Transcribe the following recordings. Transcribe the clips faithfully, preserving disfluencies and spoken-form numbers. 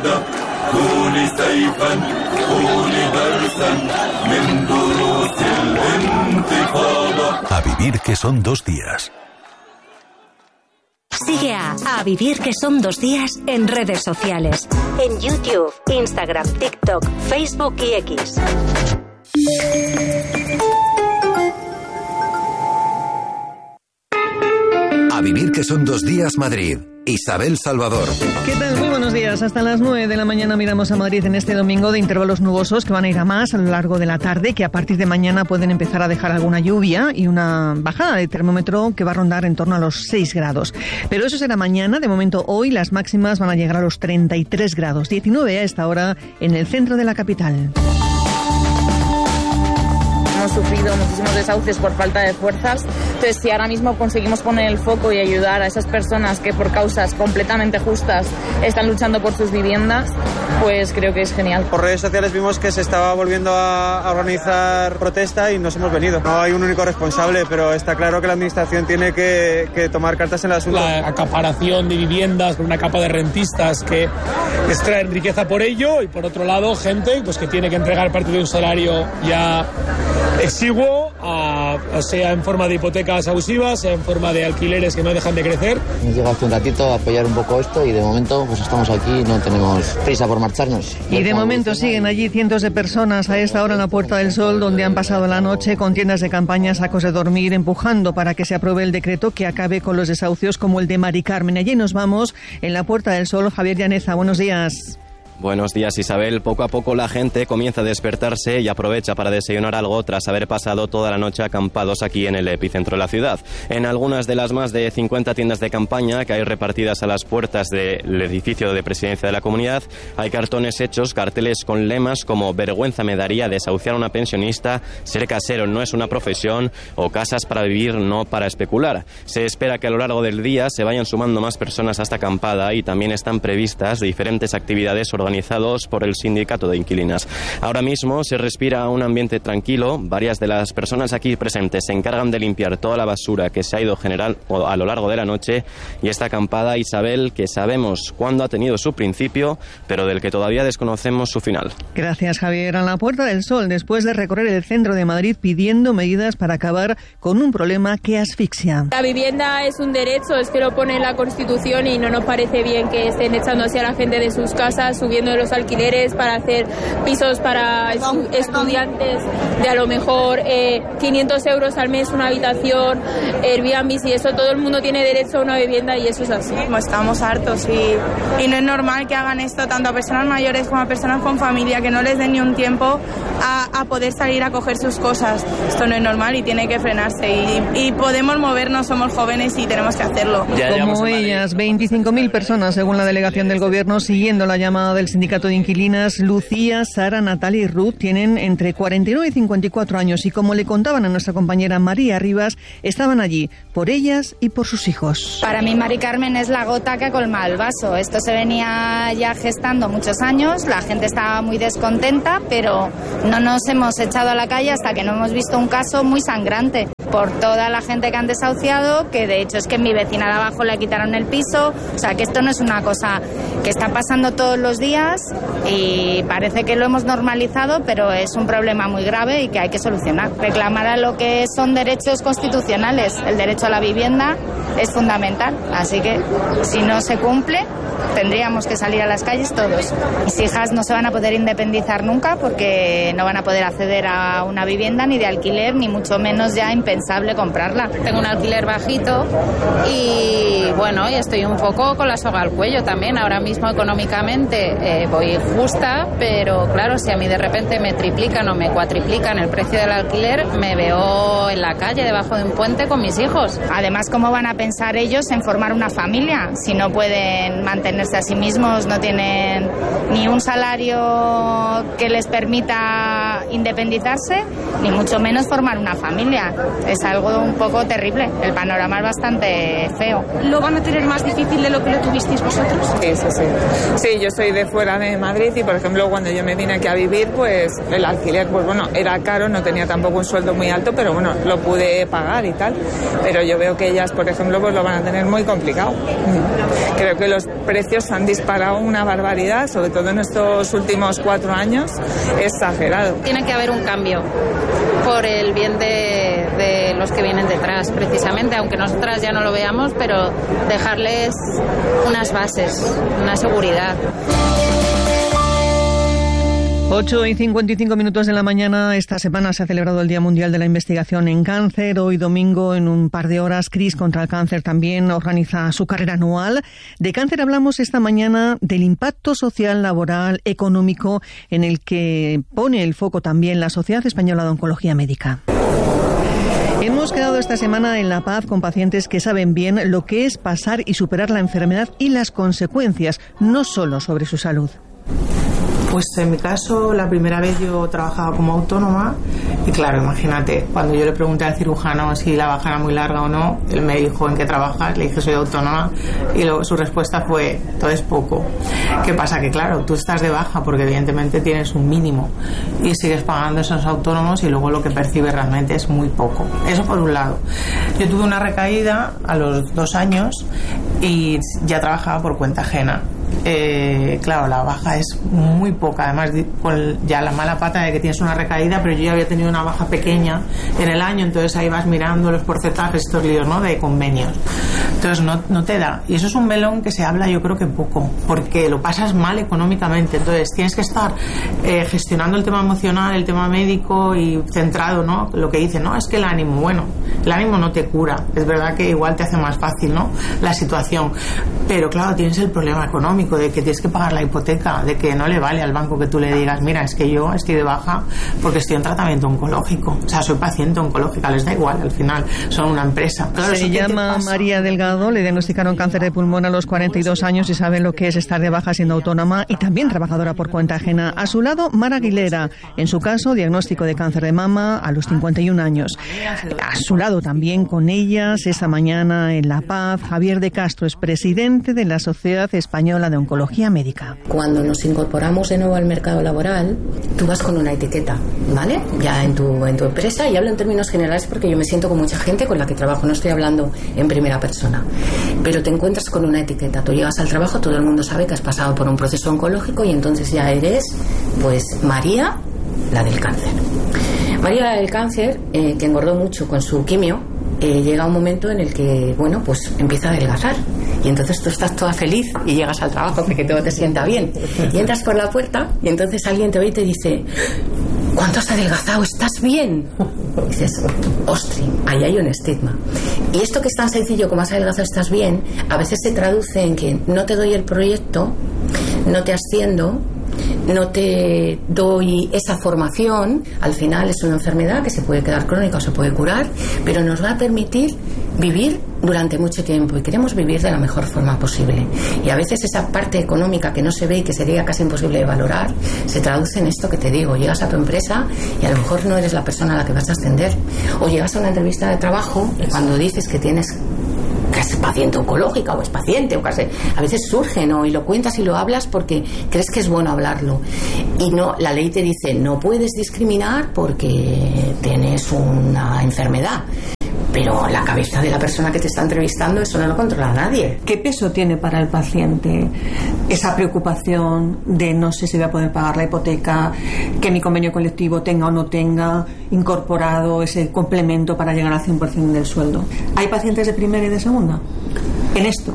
السعادة كوني سيفا كوني درسا من دروس الانتفاضة. A vivir que son dos días. Sigue a A Vivir que son dos días en redes sociales. En YouTube, Instagram, TikTok, Facebook y X. A Vivir que son dos días Madrid. Isabel Salvador. ¿Qué tal? Muy buenos días. Hasta las nueve de la mañana miramos a Madrid en este domingo de intervalos nubosos que van a ir a más a lo largo de la tarde, que a partir de mañana pueden empezar a dejar alguna lluvia y una bajada de termómetro que va a rondar en torno a los seis grados. Pero eso será mañana. De momento hoy las máximas van a llegar a los treinta y tres grados, diecinueve a esta hora en el centro de la capital. Hemos sufrido muchísimos desahucios por falta de fuerzas, entonces si ahora mismo conseguimos poner el foco y ayudar a esas personas que por causas completamente justas están luchando por sus viviendas, pues creo que es genial. Por redes sociales vimos que se estaba volviendo a organizar protesta y nos hemos venido. No hay un único responsable, pero está claro que la administración tiene que, que tomar cartas en el asunto. La acaparación de viviendas por una capa de rentistas que extraen riqueza por ello, y por otro lado gente pues que tiene que entregar parte de un salario ya exiguo, a, sea en forma de hipotecas abusivas, sea en forma de alquileres que no dejan de crecer. Hemos llegado hace un ratito a apoyar un poco esto y de momento pues estamos aquí, no tenemos prisa por marcharnos. Y de momento siguen allí cientos de personas a esta hora en la Puerta del Sol, donde han pasado la noche con tiendas de campaña, sacos de dormir, empujando para que se apruebe el decreto que acabe con los desahucios como el de Mari Carmen. Allí nos vamos en la Puerta del Sol. Javier Llaneza, buenos días. Buenos días, Isabel. Poco a poco la gente comienza a despertarse y aprovecha para desayunar algo tras haber pasado toda la noche acampados aquí en el epicentro de la ciudad. En algunas de las más de cincuenta tiendas de campaña que hay repartidas a las puertas del edificio de presidencia de la comunidad, hay cartones hechos, carteles con lemas como "vergüenza me daría desahuciar a una pensionista", "ser casero no es una profesión" o "casas para vivir, no para especular". Se espera que a lo largo del día se vayan sumando más personas a esta acampada y también están previstas diferentes actividades organizadas organizados por el sindicato de inquilinas. Ahora mismo se respira un ambiente tranquilo. Varias de las personas aquí presentes se encargan de limpiar toda la basura que se ha ido generando a lo largo de la noche, y esta acampada, Isabel, que sabemos cuándo ha tenido su principio, pero del que todavía desconocemos su final. Gracias, Javier. A la Puerta del Sol, después de recorrer el centro de Madrid pidiendo medidas para acabar con un problema que asfixia. La vivienda es un derecho, es que lo pone en la Constitución, y no nos parece bien que estén echando así a la gente de sus casas, subiendo de los alquileres para hacer pisos para estu- estudiantes de a lo mejor eh, quinientos euros al mes una habitación, Airbnb, y eso. Todo el mundo tiene derecho a una vivienda y eso es así. Estamos hartos y, y no es normal que hagan esto tanto a personas mayores como a personas con familia, que no les den ni un tiempo a, a poder salir a coger sus cosas. Esto no es normal y tiene que frenarse, y, y podemos movernos, somos jóvenes y tenemos que hacerlo. Como ellas, veinticinco mil personas según la delegación del gobierno, siguiendo la llamada del sindicato de inquilinas. Lucía, Sara, Natalia y Ruth tienen entre cuarenta y nueve y cincuenta y cuatro años, y como le contaban a nuestra compañera María Rivas, estaban allí por ellas y por sus hijos. Para mí Mari Carmen es la gota que colma el vaso. Esto se venía ya gestando muchos años, la gente estaba muy descontenta, pero no nos hemos echado a la calle hasta que no hemos visto un caso muy sangrante por toda la gente que han desahuciado, que de hecho es que mi vecina de abajo le quitaron el piso. O sea, que esto no es una cosa que está pasando todos los días y parece que lo hemos normalizado, pero es un problema muy grave y que hay que solucionar. Reclamar a lo que son derechos constitucionales. El derecho a la vivienda es fundamental, así que si no se cumple tendríamos que salir a las calles todos. Mis hijas no se van a poder independizar nunca porque no van a poder acceder a una vivienda ni de alquiler, ni mucho menos ya impensable comprarla. Tengo un alquiler bajito y bueno, y estoy un poco con la soga al cuello también. Ahora mismo económicamente eh, voy justa, pero claro, si a mí de repente me triplican o me cuatriplican el precio del alquiler, me veo en la calle debajo de un puente con mis hijos. Además, ¿cómo van a pensar ellos en formar una familia si no pueden mantenerse a sí mismos, no tienen ni un salario que les permita independizarse, ni mucho menos formar una familia. Es algo un poco terrible, el panorama es bastante feo. ¿Lo van a tener más difícil de lo que lo tuvisteis vosotros? Sí, sí, sí. Sí, yo soy de fuera de Madrid y, por ejemplo, cuando yo me vine aquí a vivir, pues el alquiler, pues bueno, era caro, no tenía tampoco un sueldo muy alto, pero bueno, lo pude pagar y tal. Pero yo veo que ellas, por ejemplo, pues lo van a tener muy complicado. Creo que los precios han disparado una barbaridad, sobre todo en estos últimos cuatro años, exagerado. Tiene que haber un cambio por el bien de, de los que vienen detrás, precisamente, aunque nosotras ya no lo veamos, pero dejarles unas bases, una seguridad. ocho y cincuenta y cinco minutos de la mañana. Esta semana se ha celebrado el Día Mundial de la Investigación en Cáncer. Hoy domingo, en un par de horas, CRIS contra el Cáncer también organiza su carrera anual. De cáncer hablamos esta mañana del impacto social, laboral, económico, en el que pone el foco también la Sociedad Española de Oncología Médica. Hemos quedado esta semana en La Paz con pacientes que saben bien lo que es pasar y superar la enfermedad y las consecuencias, no solo sobre su salud. Pues en mi caso, la primera vez yo trabajaba como autónoma y claro, imagínate, cuando yo le pregunté al cirujano si la baja era muy larga o no, él me dijo ¿en qué trabajas? Le dije soy autónoma y luego su respuesta fue todo es poco. ¿Qué pasa? Que claro, tú estás de baja porque evidentemente tienes un mínimo y sigues pagando esos autónomos y luego lo que percibes realmente es muy poco. Eso por un lado. Yo tuve una recaída a los dos años y ya trabajaba por cuenta ajena. Eh, claro, la baja es muy poca, además con ya la mala pata de que tienes una recaída, pero yo ya había tenido una baja pequeña en el año, entonces ahí vas mirando los porcentajes, estos líos, ¿no?, de convenios. Entonces no, no te da, y eso es un melón que se habla yo creo que poco, porque lo pasas mal económicamente, entonces tienes que estar eh, gestionando el tema emocional, el tema médico y centrado, ¿no?, lo que dicen, no, es que el ánimo, bueno, el ánimo no te cura, es verdad que igual te hace más fácil, ¿no?, la situación, pero claro, tienes el problema económico de que tienes que pagar la hipoteca, de que no le vale al banco que tú le digas, mira, es que yo estoy de baja porque estoy en tratamiento oncológico, o sea, soy paciente oncológica, les da igual, al final son una empresa. Claro, se llama María Delgado, le diagnosticaron cáncer de pulmón a los cuarenta y dos años y sabe lo que es estar de baja siendo autónoma y también trabajadora por cuenta ajena. A su lado, Mara Aguilera, en su caso, diagnóstico de cáncer de mama a los cincuenta y un años. A su lado también con ellas, esta mañana en La Paz, Javier de Castro, es presidente de la Sociedad Española de Oncología Médica. Cuando nos incorporamos de nuevo al mercado laboral, tú vas con una etiqueta, ¿vale? Ya en tu, en tu empresa, y hablo en términos generales porque yo me siento con mucha gente con la que trabajo, no estoy hablando en primera persona, pero te encuentras con una etiqueta, tú llegas al trabajo, todo el mundo sabe que has pasado por un proceso oncológico y entonces ya eres, pues, María, la del cáncer. María, la del cáncer, eh, que engordó mucho con su quimio, eh, llega un momento en el que, bueno, pues empieza a adelgazar. Y entonces tú estás toda feliz y llegas al trabajo porque todo te sienta bien. Y entras por la puerta y entonces alguien te ve y te dice, ¿cuánto has adelgazado? ¿Estás bien? Y dices, ostri, ahí hay un estigma. Y esto que es tan sencillo como has adelgazado, estás bien, a veces se traduce en que no te doy el proyecto, no te asciendo, no te doy esa formación. Al final es una enfermedad que se puede quedar crónica o se puede curar, pero nos va a permitir vivir durante mucho tiempo y queremos vivir de la mejor forma posible. Y a veces esa parte económica que no se ve y que sería casi imposible de valorar se traduce en esto que te digo. Llegas a tu empresa y a lo mejor no eres la persona a la que vas a ascender, o llegas a una entrevista de trabajo y cuando dices que tienes que es paciente oncológica o es paciente o casi, a veces surge, ¿no?, y lo cuentas y lo hablas porque crees que es bueno hablarlo y no, la ley te dice no puedes discriminar porque tienes una enfermedad, pero la cabeza de la persona que te está entrevistando eso no lo controla nadie. ¿Qué peso tiene para el paciente esa preocupación de no sé si voy a poder pagar la hipoteca, que mi convenio colectivo tenga o no tenga incorporado ese complemento para llegar al cien por ciento del sueldo? ¿Hay pacientes de primera y de segunda en esto?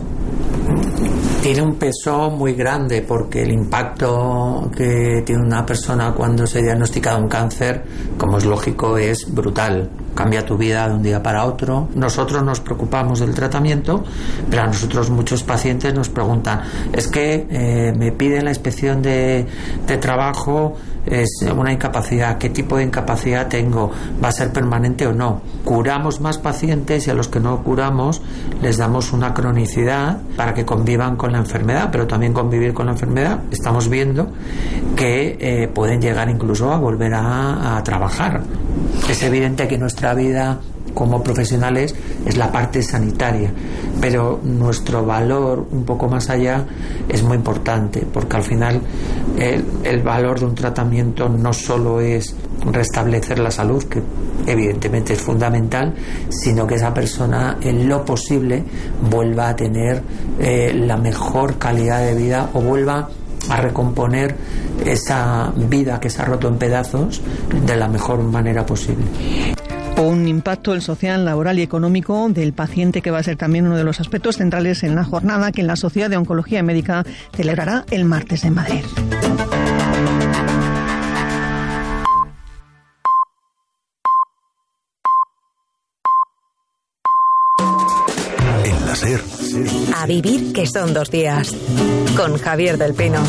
Tiene un peso muy grande porque el impacto que tiene una persona cuando se diagnostica un cáncer, como es lógico, es brutal. cambia tu vida de un día para otro. Nosotros nos preocupamos del tratamiento, pero a nosotros muchos pacientes nos preguntan, es que eh, me piden la inspección de, de trabajo, es una incapacidad, ¿qué tipo de incapacidad tengo? ¿Va a ser permanente o no? Curamos más pacientes y a los que no curamos les damos una cronicidad para que convivan con la enfermedad, pero también convivir con la enfermedad. Estamos viendo que eh, pueden llegar incluso a volver a, a trabajar. Es evidente que nuestra vida como profesionales es la parte sanitaria, pero nuestro valor un poco más allá es muy importante, porque al final el, el valor de un tratamiento no solo es restablecer la salud, que evidentemente es fundamental, sino que esa persona en lo posible vuelva a tener eh, la mejor calidad de vida o vuelva a recomponer esa vida que se ha roto en pedazos de la mejor manera posible. Un impacto el social, laboral y económico del paciente, que va a ser también uno de los aspectos centrales en la jornada que la Sociedad de Oncología Médica celebrará el martes en Madrid. En la SER. A vivir que son dos días. Con Javier del Pino.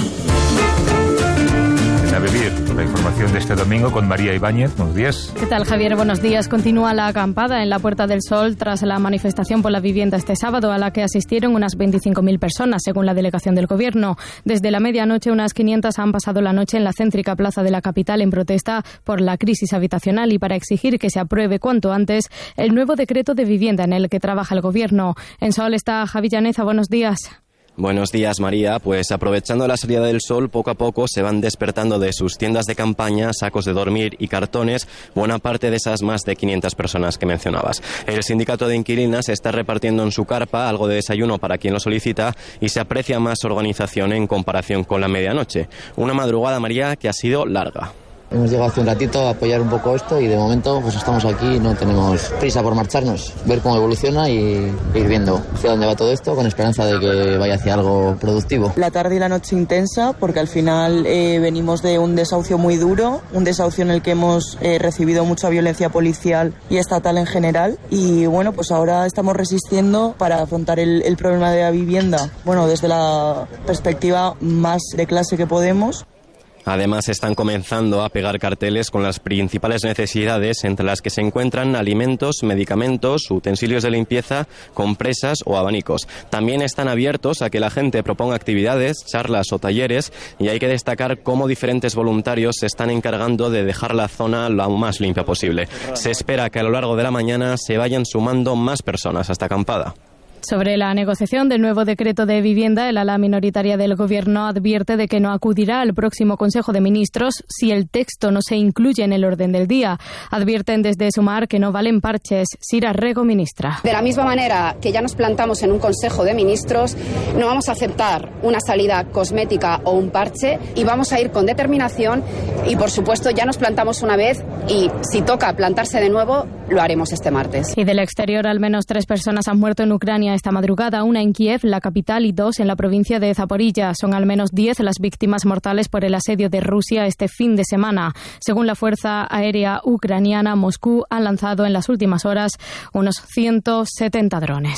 A vivir, la información de este domingo con María Ibáñez. Buenos días. ¿Qué tal, Javier? Buenos días. Continúa la acampada en la Puerta del Sol tras la manifestación por la vivienda este sábado, a la que asistieron unas veinticinco mil personas, según la delegación del Gobierno. Desde la medianoche, unas quinientas han pasado la noche en la céntrica plaza de la capital en protesta por la crisis habitacional y para exigir que se apruebe cuanto antes el nuevo decreto de vivienda en el que trabaja el Gobierno. En Sol está Javi Llaneza. Buenos días. Buenos días, María. Pues aprovechando la salida del sol, poco a poco se van despertando de sus tiendas de campaña, sacos de dormir y cartones buena parte de esas más de quinientas personas que mencionabas. El sindicato de inquilinas está repartiendo en su carpa algo de desayuno para quien lo solicita y se aprecia más organización en comparación con la medianoche. Una madrugada, María, que ha sido larga. Hemos llegado hace un ratito a apoyar un poco esto y de momento pues estamos aquí, no tenemos prisa por marcharnos, ver cómo evoluciona y ir viendo hacia dónde va todo esto con esperanza de que vaya hacia algo productivo. La tarde y la noche intensa porque al final eh, venimos de un desahucio muy duro, un desahucio en el que hemos eh, recibido mucha violencia policial y estatal en general y bueno, pues ahora estamos resistiendo para afrontar el, el problema de la vivienda, bueno, desde la perspectiva más de clase que podemos. Además, están comenzando a pegar carteles con las principales necesidades, entre las que se encuentran alimentos, medicamentos, utensilios de limpieza, compresas o abanicos. También están abiertos a que la gente proponga actividades, charlas o talleres, y hay que destacar cómo diferentes voluntarios se están encargando de dejar la zona lo más limpia posible. Se espera que a lo largo de la mañana se vayan sumando más personas a esta acampada. Sobre la negociación del nuevo decreto de vivienda, el ala minoritaria del Gobierno advierte de que no acudirá al próximo Consejo de Ministros si el texto no se incluye en el orden del día. Advierten desde Sumar que no valen parches. Sira Rego, ministra. De la misma manera que ya nos plantamos en un Consejo de Ministros, no vamos a aceptar una salida cosmética o un parche y vamos a ir con determinación y, por supuesto, ya nos plantamos una vez y si toca plantarse de nuevo, lo haremos este martes. Y del exterior, al menos tres personas han muerto en Ucrania esta madrugada, una en Kiev, la capital, y dos en la provincia de Zaporilla. Son al menos diez las víctimas mortales por el asedio de Rusia este fin de semana. Según la Fuerza Aérea Ucraniana, Moscú ha lanzado en las últimas horas unos ciento setenta drones.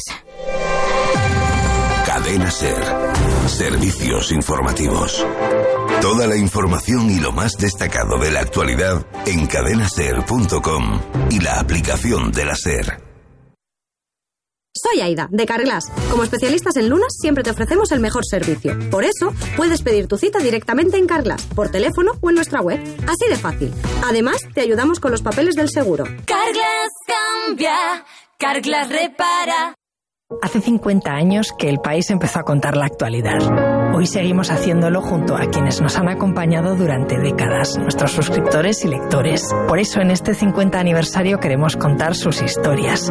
Cadena SER. Servicios informativos. Toda la información y lo más destacado de la actualidad en cadena ser punto com y la aplicación de la SER. Soy Aida, de Carglass. Como especialistas en lunas, siempre te ofrecemos el mejor servicio. Por eso, puedes pedir tu cita directamente en Carglass, por teléfono o en nuestra web. Así de fácil. Además, te ayudamos con los papeles del seguro. Carglass cambia, Carglass repara. Hace cincuenta años que el país empezó a contar la actualidad. Hoy seguimos haciéndolo junto a quienes nos han acompañado durante décadas, nuestros suscriptores y lectores. Por eso en este cincuenta aniversario queremos contar sus historias,